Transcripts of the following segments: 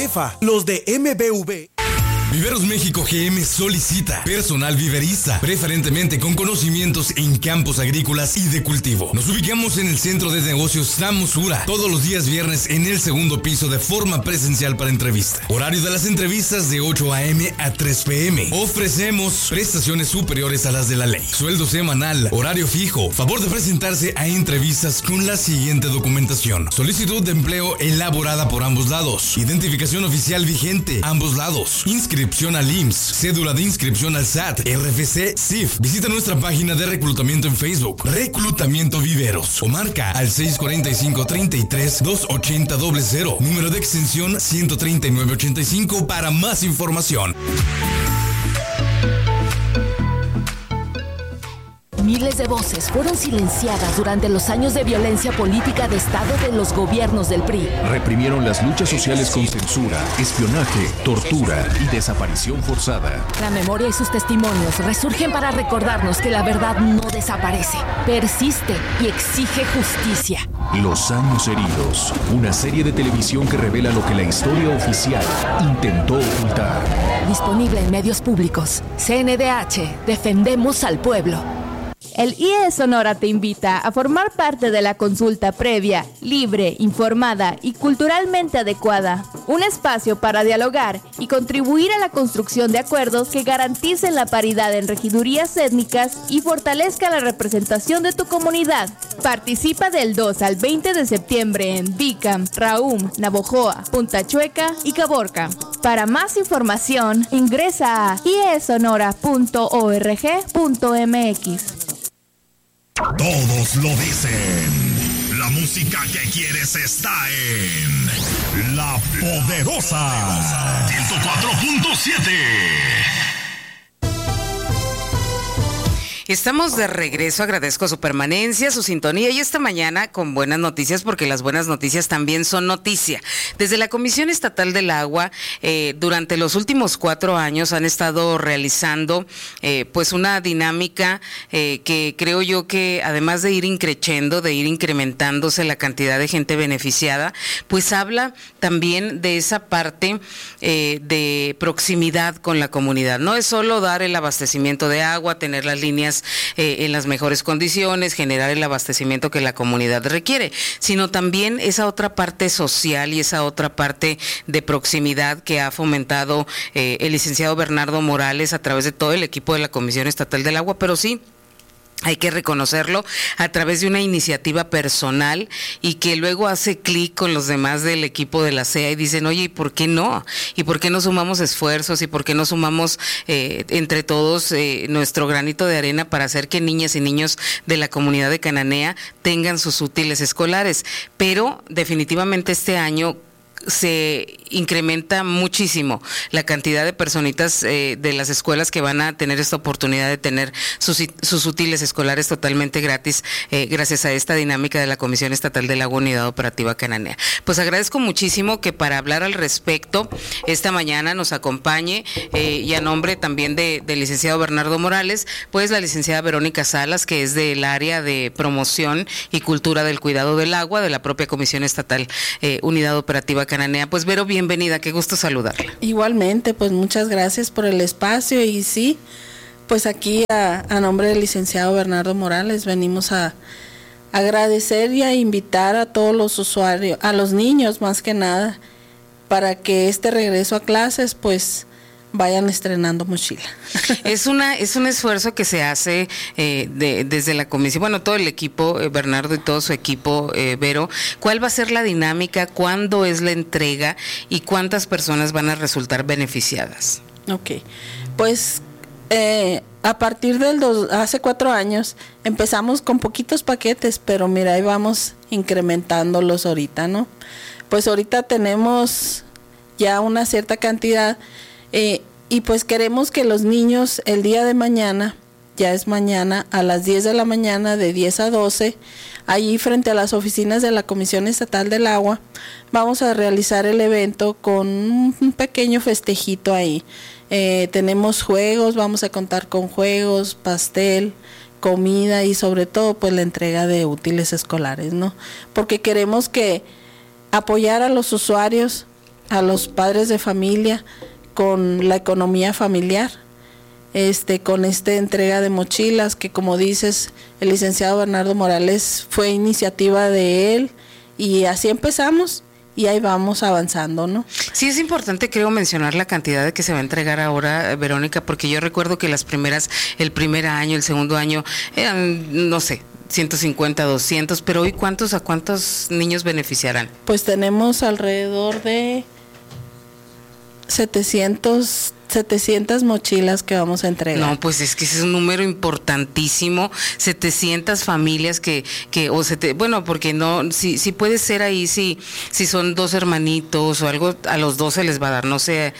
EFA, los de MBV. Viveros México GM solicita personal viverista, preferentemente con conocimientos en campos agrícolas y de cultivo. Nos ubicamos en el Centro de Negocios Tamosura, todos los días viernes en el segundo piso de forma presencial para entrevista. Horario de las entrevistas de 8 a.m. a 3 p.m. Ofrecemos prestaciones superiores a las de la ley. Sueldo semanal, horario fijo, favor de presentarse a entrevistas con la siguiente documentación. Solicitud de empleo elaborada por ambos lados. Identificación oficial vigente, ambos lados. Inscripción al IMSS, cédula de inscripción al SAT, RFC, CIF. Visita nuestra página de reclutamiento en Facebook, Reclutamiento Viveros, o marca al 645-33-280-00, número de extensión 13985 para más información. Miles de voces fueron silenciadas durante los años de violencia política de Estado de los gobiernos del PRI. Reprimieron las luchas sociales con censura, espionaje, tortura y desaparición forzada. La memoria y sus testimonios resurgen para recordarnos que la verdad no desaparece, persiste y exige justicia. Los años heridos, una serie de televisión que revela lo que la historia oficial intentó ocultar. Disponible en medios públicos. CNDH, defendemos al pueblo. El IE Sonora te invita a formar parte de la consulta previa, libre, informada y culturalmente adecuada. Un espacio para dialogar y contribuir a la construcción de acuerdos que garanticen la paridad en regidurías étnicas y fortalezcan la representación de tu comunidad. Participa del 2 al 20 de septiembre en Bicam, Raum, Navojoa, Punta Chueca y Caborca. Para más información, ingresa a iesonora.org.mx. Todos lo dicen. La música que quieres está en La Poderosa 104.7. Estamos de regreso, agradezco su permanencia, su sintonía y esta mañana con buenas noticias, porque las buenas noticias también son noticia. Desde la Comisión Estatal del Agua, durante los últimos 4 años han estado realizando pues una dinámica que creo yo que además de ir increciendo, de ir incrementándose la cantidad de gente beneficiada, pues habla también de esa parte de proximidad con la comunidad. No es solo dar el abastecimiento de agua, tener las líneas en las mejores condiciones, generar el abastecimiento que la comunidad requiere, sino también esa otra parte social y esa otra parte de proximidad que ha fomentado el licenciado Bernardo Morales a través de todo el equipo de la Comisión Estatal del Agua, pero sí, hay que reconocerlo, a través de una iniciativa personal y que luego hace clic con los demás del equipo de la CEA y dicen, oye, ¿y por qué no? ¿Y por qué no sumamos esfuerzos? ¿Y por qué no sumamos entre todos nuestro granito de arena para hacer que niñas y niños de la comunidad de Cananea tengan sus útiles escolares? Pero definitivamente este año se incrementa muchísimo la cantidad de personitas de las escuelas que van a tener esta oportunidad de tener sus útiles escolares totalmente gratis gracias a esta dinámica de la Comisión Estatal del Agua Unidad Operativa Cananea. Pues agradezco muchísimo que para hablar al respecto esta mañana nos acompañe y a nombre también del licenciado Bernardo Morales, pues la licenciada Verónica Salas, que es del área de promoción y cultura del cuidado del agua de la propia Comisión Estatal Unidad Operativa Cananea. Pues Vero, bienvenida, qué gusto saludarla. Igualmente, pues muchas gracias por el espacio y sí, pues aquí a nombre del licenciado Bernardo Morales venimos a agradecer y a invitar a todos los usuarios, a los niños más que nada, para que este regreso a clases pues vayan estrenando mochila. Es un esfuerzo que se hace desde la comisión, bueno, todo el equipo, Bernardo y todo su equipo, Vero. ¿Cuál va a ser la dinámica? ¿Cuándo es la entrega? ¿Y cuántas personas van a resultar beneficiadas? Ok, pues a partir hace 4 años empezamos con poquitos paquetes, pero mira, ahí vamos incrementándolos ahorita, ¿no? Pues ahorita tenemos ya una cierta cantidad. Y pues queremos que los niños el día de mañana, ya es mañana, a las 10 de la mañana, de 10 a 12, allí frente a las oficinas de la Comisión Estatal del Agua, vamos a realizar el evento con un pequeño festejito ahí. Tenemos juegos, vamos a contar con juegos, pastel, comida y sobre todo pues la entrega de útiles escolares, ¿no? Porque queremos apoyar a los usuarios a los padres de familia con la economía familiar, con esta entrega de mochilas que, como dices, el licenciado Bernardo Morales, fue iniciativa de él, y así empezamos y ahí vamos avanzando, ¿no? Sí, es importante, creo, mencionar la cantidad de que se va a entregar ahora, Verónica, porque yo recuerdo que el primer año, el segundo año, eran, no sé, 150, 200, pero hoy ¿a cuántos niños beneficiarán? Pues tenemos alrededor de 700 mochilas que vamos a entregar. No, pues es que ese es un número importantísimo, 700 familias bueno, porque no, si puede ser ahí, si son 2 hermanitos o algo, a los 2 se les va a dar, no se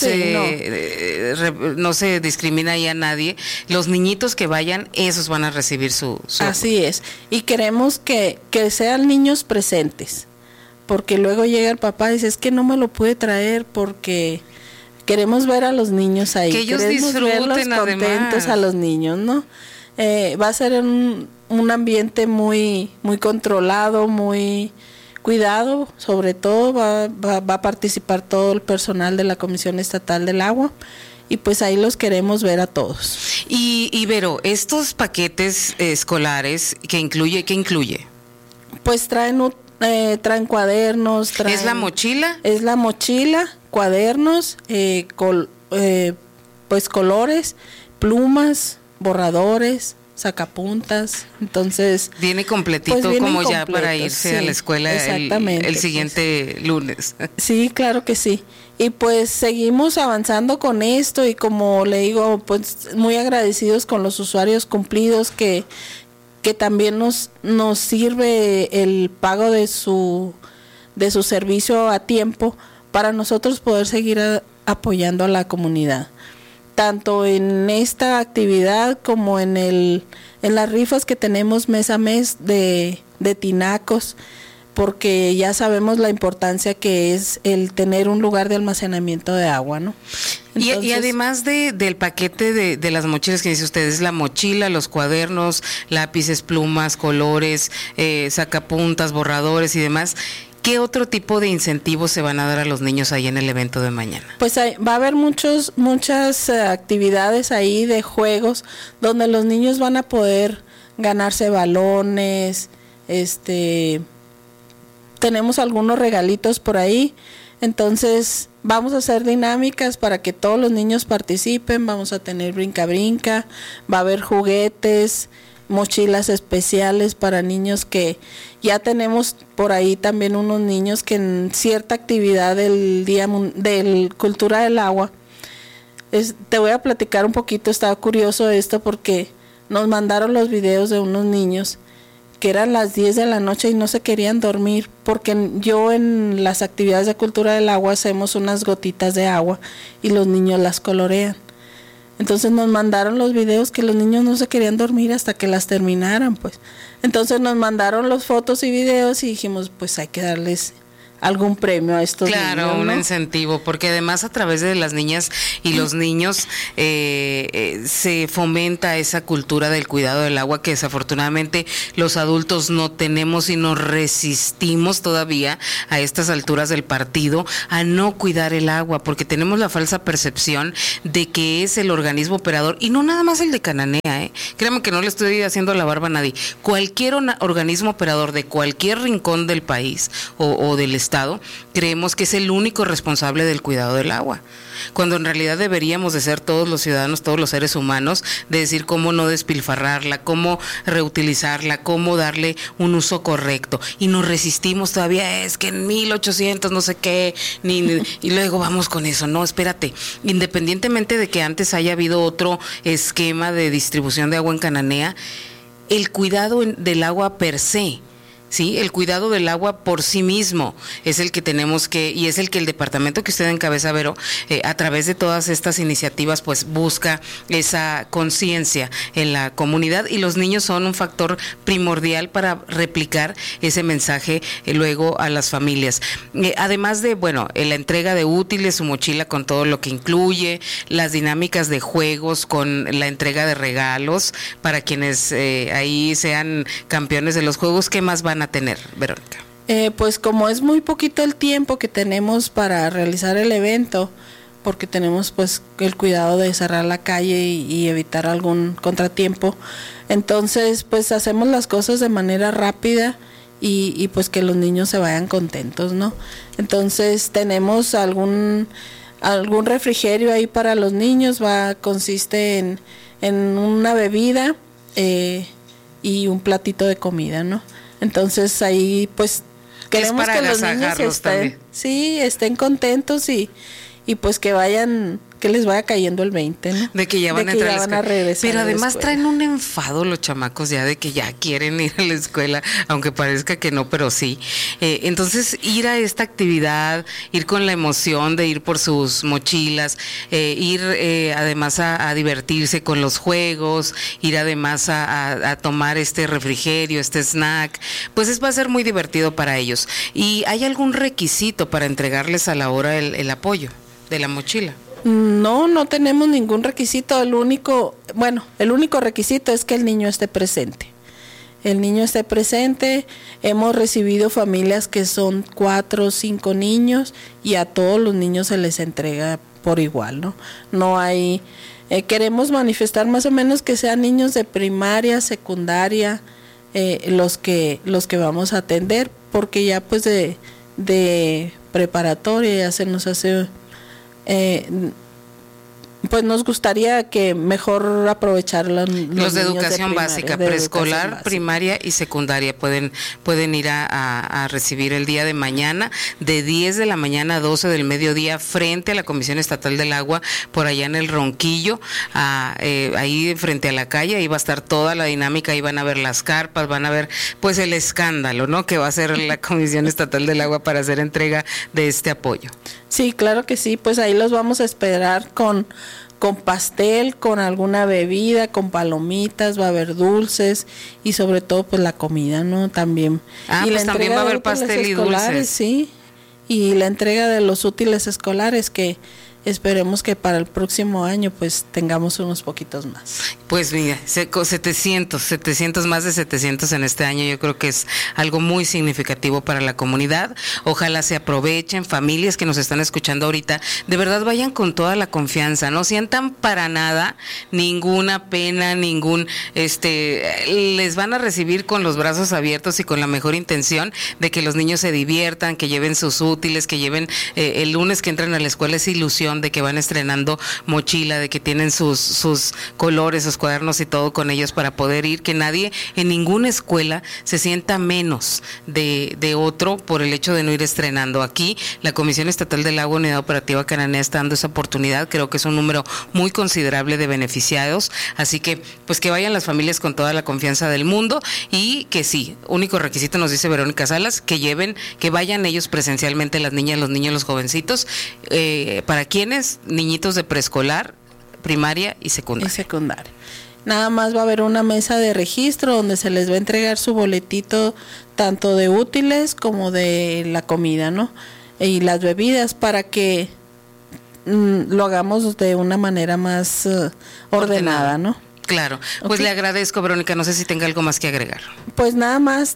discrimina ahí a nadie. Los niñitos que vayan, esos van a recibir su Así es, y queremos que sean niños presentes, porque luego llega el papá y dice, es que no me lo pude traer porque queremos ver a los niños ahí, que ellos queremos disfruten, verlos contentos además. A los niños, ¿no? Va a ser un ambiente muy, muy controlado, muy cuidado, sobre todo va a participar todo el personal de la Comisión Estatal del Agua, y pues ahí los queremos ver a todos. Y Vero, estos paquetes escolares, ¿qué incluye? Pues traen cuadernos, ¿Es la mochila? Es la mochila, cuadernos, pues colores, plumas, borradores, sacapuntas. Entonces viene completito, pues como ya para irse a la escuela el siguiente lunes. Sí, claro que sí. Y pues seguimos avanzando con esto, y como le digo, pues muy agradecidos con los usuarios cumplidos que también nos sirve el pago de su servicio a tiempo para nosotros poder seguir apoyando a la comunidad, tanto en esta actividad como en las rifas que tenemos mes a mes de tinacos, porque ya sabemos la importancia que es el tener un lugar de almacenamiento de agua, ¿no? Entonces, y además del paquete de las mochilas que dice usted, es la mochila, los cuadernos, lápices, plumas, colores, sacapuntas, borradores y demás, ¿qué otro tipo de incentivos se van a dar a los niños ahí en el evento de mañana? Pues va a haber muchas actividades ahí de juegos donde los niños van a poder ganarse balones, tenemos algunos regalitos por ahí, entonces vamos a hacer dinámicas para que todos los niños participen, vamos a tener brinca-brinca, va a haber juguetes, mochilas especiales para niños, que ya tenemos por ahí también unos niños que en cierta actividad del Día del Cultura del Agua, te voy a platicar un poquito, estaba curioso esto porque nos mandaron los videos de unos niños que eran las 10 de la noche y no se querían dormir, porque yo en las actividades de Cultura del Agua hacemos unas gotitas de agua y los niños las colorean. Entonces nos mandaron los videos que los niños no se querían dormir hasta que las terminaran, pues. Entonces nos mandaron las fotos y videos y dijimos, pues hay que darles algún premio a estos niños, claro, un ¿no? incentivo, porque además a través de las niñas y los niños se fomenta esa cultura del cuidado del agua que desafortunadamente los adultos no tenemos y nos resistimos todavía a estas alturas del partido a no cuidar el agua, porque tenemos la falsa percepción de que es el organismo operador, y no nada más el de Cananea, créanme que no le estoy haciendo la barba a nadie, cualquier organismo operador de cualquier rincón del país o del estado, creemos que es el único responsable del cuidado del agua, cuando en realidad deberíamos de ser todos los ciudadanos, todos los seres humanos, de decir cómo no despilfarrarla, cómo reutilizarla, cómo darle un uso correcto, y nos resistimos todavía, es que en 1800 no sé qué, y luego vamos con eso. No, espérate, independientemente de que antes haya habido otro esquema de distribución de agua en Cananea, el cuidado del agua per se, sí, el cuidado del agua por sí mismo es el que tenemos que, y es el que el departamento que usted encabeza, Vero, a través de todas estas iniciativas, pues busca esa conciencia en la comunidad, y los niños son un factor primordial para replicar ese mensaje luego a las familias. Además de, bueno, la entrega de útiles, su mochila con todo lo que incluye, las dinámicas de juegos con la entrega de regalos para quienes ahí sean campeones de los juegos, ¿qué más van a tener, Verónica? Pues como es muy poquito el tiempo que tenemos para realizar el evento, porque tenemos pues el cuidado de cerrar la calle y evitar algún contratiempo, entonces pues hacemos las cosas de manera rápida y pues que los niños se vayan contentos, ¿no? Entonces tenemos algún refrigerio ahí para los niños, consiste en una bebida y un platito de comida, ¿no? Entonces ahí pues queremos que los niños estén contentos y pues que les vaya cayendo el 20, ¿no? De que ya van a entrar a la escuela. Pero además traen un enfado los chamacos ya de que ya quieren ir a la escuela, aunque parezca que no, pero sí. Entonces ir a esta actividad, ir con la emoción de ir por sus mochilas, ir además a divertirse con los juegos, ir además a tomar este refrigerio, este snack, pues va a ser muy divertido para ellos. ¿Y hay algún requisito para entregarles a la hora el apoyo de la mochila? No tenemos ningún requisito. El único requisito es que el niño esté presente. El niño esté presente. Hemos recibido familias que son 4 o 5 niños y a todos los niños se les entrega por igual, ¿no? No hay. Queremos manifestar más o menos que sean niños de primaria, secundaria, los que vamos a atender, porque ya pues de preparatoria ya se nos hace. Pues nos gustaría que mejor aprovechar los de educación básica, preescolar, primaria y secundaria pueden ir a recibir el día de mañana de 10 de la mañana a 12 del mediodía frente a la Comisión Estatal del Agua, por allá en el Ronquillo, ahí frente a la calle. Ahí va a estar toda la dinámica, ahí van a ver las carpas, van a ver pues el escándalo, ¿no?, que va a hacer la Comisión Estatal del Agua para hacer entrega de este apoyo. Sí, claro que sí, pues ahí los vamos a esperar con pastel, con alguna bebida, con palomitas, va a haber dulces y sobre todo pues la comida, ¿no? También. Y pues también va a haber pastel y dulces. Sí, y la entrega de los útiles escolares que esperemos que para el próximo año pues tengamos unos poquitos más. Pues mira, 700, más de 700 en este año, yo creo que es algo muy significativo para la comunidad. Ojalá se aprovechen, familias que nos están escuchando ahorita, de verdad vayan con toda la confianza, no sientan para nada ninguna pena, les van a recibir con los brazos abiertos y con la mejor intención de que los niños se diviertan, que lleven sus útiles, que lleven el lunes que entran a la escuela esa ilusión de que van estrenando mochila, de que tienen sus colores, sus cuadernos y todo con ellos para poder ir, que nadie en ninguna escuela se sienta menos de otro por el hecho de no ir estrenando. Aquí la Comisión Estatal del Agua, Unidad Operativa Cananea, está dando esa oportunidad. Creo que es un número muy considerable de beneficiados, así que pues que vayan las familias con toda la confianza del mundo y que sí, único requisito, nos dice Verónica Salas, que vayan ellos presencialmente, las niñas, los niños, los jovencitos, para quienes niñitos de preescolar, primaria y secundaria. Nada más va a haber una mesa de registro donde se les va a entregar su boletito tanto de útiles como de la comida, ¿no? Y las bebidas para que lo hagamos de una manera más ordenada, ¿no? Claro, pues le agradezco, Verónica, no sé si tenga algo más que agregar. Pues nada más,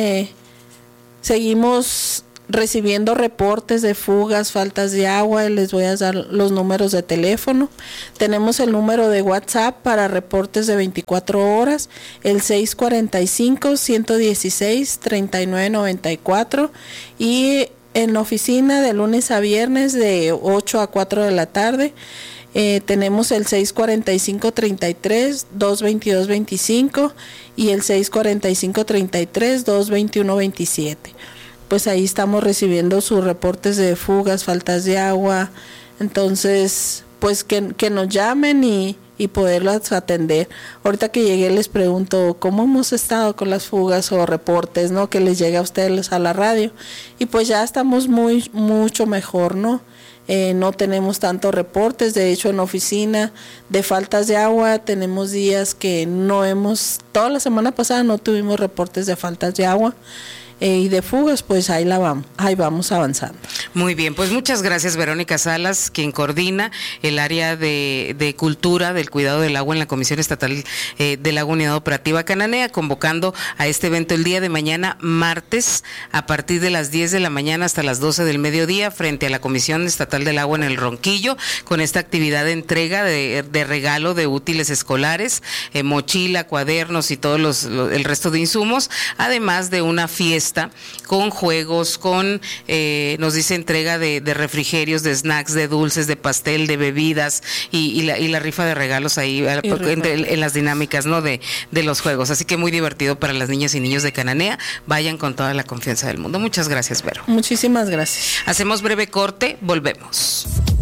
seguimos recibiendo reportes de fugas, faltas de agua, y les voy a dar los números de teléfono. Tenemos el número de WhatsApp para reportes de 24 horas, el 645-116-3994, y en oficina de lunes a viernes de 8 a 4 de la tarde. Tenemos el 645-33-222-25 y el 645-33-221-27. Pues ahí estamos recibiendo sus reportes de fugas, faltas de agua. Entonces, pues que nos llamen y poderlas atender. Ahorita que llegué les pregunto cómo hemos estado con las fugas o reportes, ¿no?, que les llega a ustedes a la radio. Y pues ya estamos mucho mejor, ¿no? No tenemos tantos reportes. De hecho, en oficina de faltas de agua tenemos días que toda la semana pasada no tuvimos reportes de faltas de agua. y de fugas, pues ahí vamos avanzando. Muy bien, pues muchas gracias, Verónica Salas, quien coordina el área de cultura del cuidado del agua en la Comisión Estatal del Agua Unidad Operativa Cananea, convocando a este evento el día de mañana, martes, a partir de las 10 de la mañana hasta las 12 del mediodía, frente a la Comisión Estatal del Agua en el Ronquillo, con esta actividad de entrega de regalo de útiles escolares, mochila, cuadernos y todos el resto de insumos, además de una fiesta con juegos, con, nos dice, entrega de refrigerios, de snacks, de dulces, de pastel, de bebidas y la rifa de regalos ahí en las dinámicas, ¿no? de los juegos. Así que muy divertido para las niñas y niños de Cananea. Vayan con toda la confianza del mundo. Muchas gracias, Vero. Muchísimas gracias. Hacemos breve corte, volvemos.